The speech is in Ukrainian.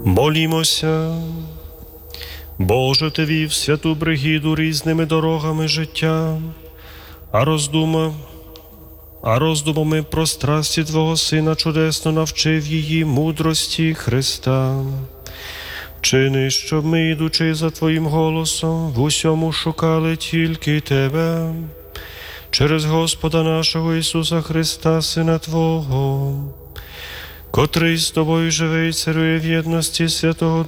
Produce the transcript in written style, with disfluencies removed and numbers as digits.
Молімося. Боже, Ти вів святу Бригіду різними дорогами життя, а роздумами про страсті Твого Сина чудесно навчив її мудрості Христа. Чини, щоб ми, ідучи за Твоїм голосом, в усьому шукали тільки Тебе, через Господа нашого Ісуса Христа, Сина Твого, котрий з Тобою живе і царює в єдності Святого